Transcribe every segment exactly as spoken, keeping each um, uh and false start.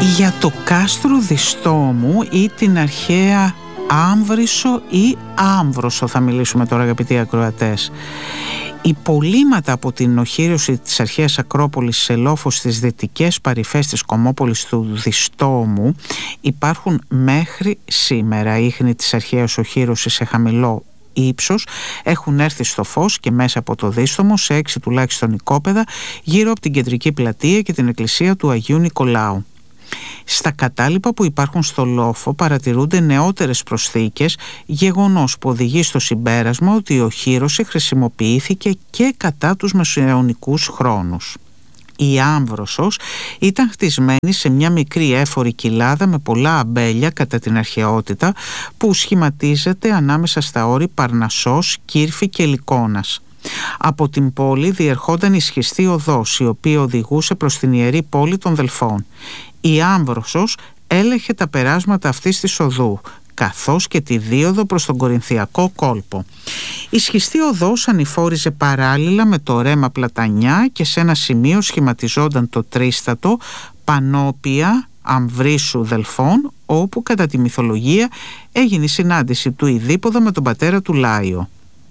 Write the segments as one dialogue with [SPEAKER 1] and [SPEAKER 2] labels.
[SPEAKER 1] για το κάστρο Διστόμου ή την αρχαία Άμβρισσο ή Άμβροσο θα μιλήσουμε τώρα, αγαπητοί ακροατές. Υπολείμματα από την οχύρωση της αρχαίας Ακρόπολης σε λόφος στις δυτικές παρυφές της κομμόπολης του Διστόμου υπάρχουν μέχρι σήμερα. Οι ίχνη της αρχαίας οχύρωσης σε χαμηλό ύψος έχουν έρθει στο φως και μέσα από το Δίστομο σε έξι τουλάχιστον οικόπεδα γύρω από την κεντρική πλατεία και την εκκλησία του Αγίου Νικολάου. Στα κατάλοιπα που υπάρχουν στο λόφο παρατηρούνται νεότερες προσθήκες, γεγονός που οδηγεί στο συμπέρασμα ότι η οχύρωση χρησιμοποιήθηκε και κατά τους μεσαιωνικούς χρόνους. Η Άμβροσος ήταν χτισμένη σε μια μικρή έφορη κοιλάδα με πολλά αμπέλια κατά την αρχαιότητα που σχηματίζεται ανάμεσα στα όρη Παρνασσός, Κύρφη και Λυκώνας. Από την πόλη διερχόταν ισχυστή οδός η οποία οδηγούσε προς την ιερή πόλη των Δελφών. Η Άμβροσος έλεγχε τα περάσματα αυτής της οδού καθώς και τη δίωδο προς τον Κορινθιακό κόλπο. Η σχιστή οδός ανηφόριζε παράλληλα με το ρέμα Πλατανιά και σε ένα σημείο σχηματιζόταν το τρίστατο Πανόπια Αμβρίσου Δελφών, όπου κατά τη μυθολογία έγινε η συνάντηση του Ιδίποδα με τον πατέρα του Λάιο.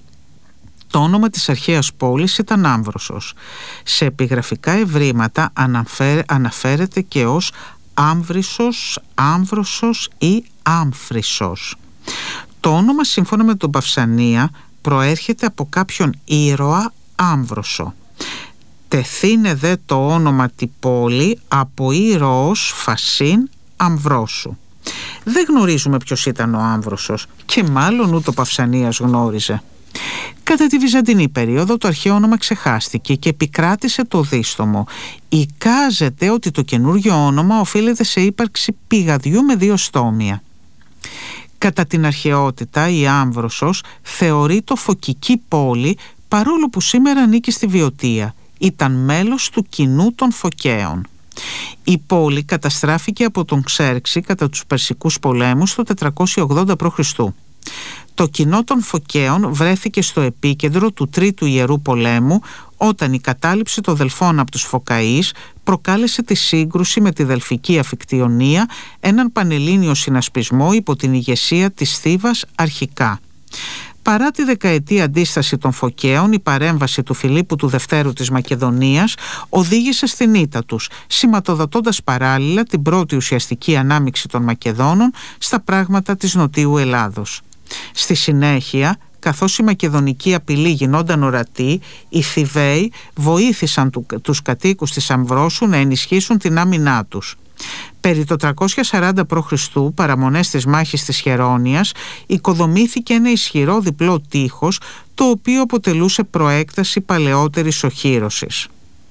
[SPEAKER 1] Το όνομα της αρχαίας πόλης ήταν Άμβροσος. Σε επιγραφικά ευρήματα αναφέρε, αναφέρεται και ως Άμβρισσος, Άμβροσος ή Άμφρισσος. Το όνομα σύμφωνα με τον Παυσανία προέρχεται από κάποιον ήρωα Άμβροσο. Τεθήνε δε το όνομα τη πόλη από ήρωος Φασίν Αμβρόσου. Δεν γνωρίζουμε ποιος ήταν ο Άμβροσος και μάλλον ούτε ο Παυσανίας γνώριζε. Κατά τη Βυζαντινή περίοδο το αρχαίο όνομα ξεχάστηκε και επικράτησε το Δίστομο. Εικάζεται ότι το καινούργιο όνομα οφείλεται σε ύπαρξη πηγαδιού με δύο στόμια. Κατά την αρχαιότητα η Άμβροσος θεωρείται φωκική πόλη παρόλο που σήμερα ανήκει στη Βιωτία. Ήταν μέλος του κοινού των Φωκαίων. Η πόλη καταστράφηκε από τον Ξέρξη κατά τους Περσικούς πολέμους το τετρακόσια ογδόντα προ Χριστού. Το κοινό των Φωκαίων βρέθηκε στο επίκεντρο του Τρίτου Ιερού Πολέμου όταν η κατάληψη των Δελφών από τους Φωκαείς προκάλεσε τη σύγκρουση με τη Δελφική Αφικτιονία, έναν πανελλήνιο συνασπισμό υπό την ηγεσία της Θήβας αρχικά. Παρά τη δεκαετή αντίσταση των Φωκαίων, η παρέμβαση του Φιλίππου του Δευτέρου της Μακεδονίας οδήγησε στην ήττα τους, σηματοδοτώντας παράλληλα την πρώτη ουσιαστική ανάμειξη των Μακεδόνων στα πράγματα της Νοτιού Ελλάδος. Στη συνέχεια, καθώς η μακεδονική απειλή γινόταν ορατή, οι Θηβαίοι βοήθησαν τους κατοίκους της Αμβρόσου να ενισχύσουν την άμυνά τους. Περί το τριακόσια σαράντα προ Χριστού, παραμονές της μάχης της Χερόνιας, οικοδομήθηκε ένα ισχυρό διπλό τείχος, το οποίο αποτελούσε προέκταση παλαιότερης οχύρωσης.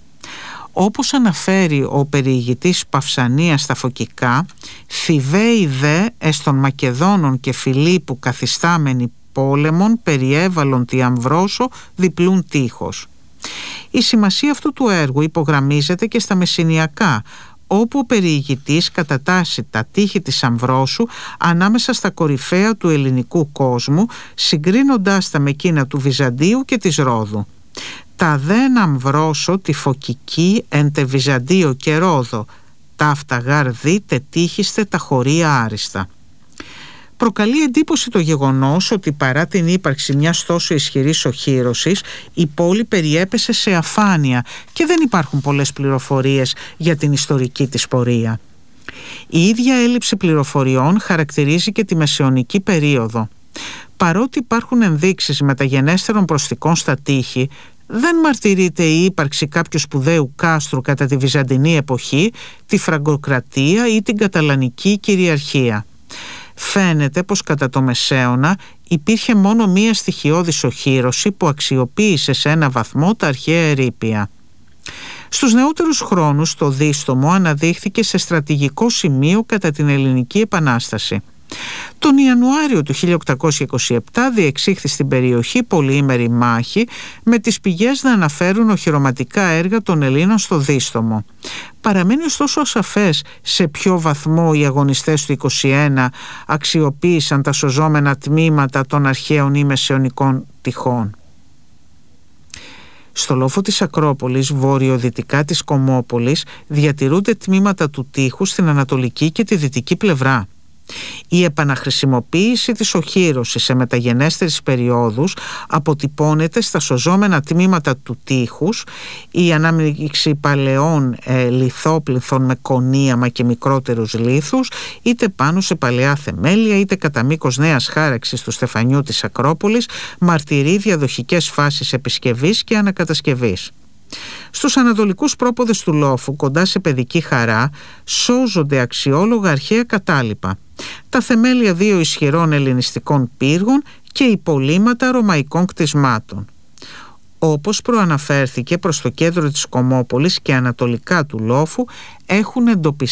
[SPEAKER 1] Όπως αναφέρει ο περιηγητής Παυσανίας στα Φωκικά, Θηβαίοι δε εστ των Μακεδόνων και Φιλίππου καθιστάμενοι πόλεμον περιέβαλλον τη Αμβρόσο διπλούν τείχος. Η σημασία αυτού του έργου υπογραμμίζεται και στα Μεσσηνιακά, όπου ο περιηγητής κατατάσσει τα τείχη της Αμβρόσου ανάμεσα στα κορυφαία του ελληνικού κόσμου, συγκρίνοντάς τα με εκείνα του Βυζαντίου και της Ρόδου. Τα δεν Αμβρόσο τη Φωκική εν τε Βυζαντίο και Ρόδο, ταύτα γάρ δείτε τείχιστε τα χωρία άριστα. Προκαλεί εντύπωση το γεγονός ότι παρά την ύπαρξη μιας τόσο ισχυρής οχύρωσης, η πόλη περιέπεσε σε αφάνεια και δεν υπάρχουν πολλές πληροφορίες για την ιστορική της πορεία. Η ίδια έλλειψη πληροφοριών χαρακτηρίζει και τη μεσαιωνική περίοδο. Παρότι υπάρχουν ενδείξεις μεταγενέστερων προσθήκων στα τείχη, δεν μαρτυρείται η ύπαρξη κάποιου σπουδαίου κάστρου κατά τη Βυζαντινή εποχή, τη Φραγκοκρατία ή την Καταλανική κυριαρχία. Φαίνεται πως κατά το Μεσαίωνα υπήρχε μόνο μία στοιχειώδης οχύρωση που αξιοποίησε σε ένα βαθμό τα αρχαία ερείπια. Στους νεότερους χρόνους το Δίστομο αναδείχθηκε σε στρατηγικό σημείο κατά την Ελληνική Επανάσταση. Τον Ιανουάριο του χίλια οκτακόσια είκοσι επτά διεξήχθη στην περιοχή πολυήμερη μάχη, με τις πηγές να αναφέρουν οχυρωματικά έργα των Ελλήνων στο Δίστομο. Παραμένει ωστόσο ασαφές σε ποιο βαθμό οι αγωνιστές του είκοσι ένα αξιοποίησαν τα σωζόμενα τμήματα των αρχαίων ή μεσαιωνικών τυχών. Στο λόφο της Ακρόπολης, βορειοδυτικά της Κομμόπολης, διατηρούνται τμήματα του τείχους στην ανατολική και τη δυτική πλευρά. Η επαναχρησιμοποίηση της οχύρωσης σε μεταγενέστερες περιόδους αποτυπώνεται στα σωζόμενα τμήματα του τείχους, η ανάμειξη παλαιών ε, λιθόπληθων με κονίαμα και μικρότερους λίθους, είτε πάνω σε παλαιά θεμέλια είτε κατά μήκος νέας χάραξης του στεφανιού της Ακρόπολης, μαρτυρεί διαδοχικές φάσεις επισκευής και ανακατασκευής. Στους ανατολικούς πρόποδες του λόφου, κοντά σε Παιδική Χαρά, σώζονται αξιόλογα αρχαία κατάλοιπα, τα θεμέλια δύο ισχυρών ελληνιστικών πύργων και υπολείμματα ρωμαϊκών κτισμάτων. Όπως προαναφέρθηκε, προς το κέντρο της Κομμόπολης και ανατολικά του λόφου έχουν εντοπιστεί